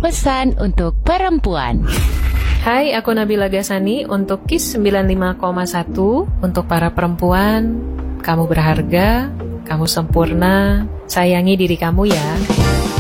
pesan untuk perempuan. Hai, aku Nabila Gasani untuk KIS 95,1 untuk para perempuan. Kamu berharga, kamu sempurna, sayangi diri kamu ya.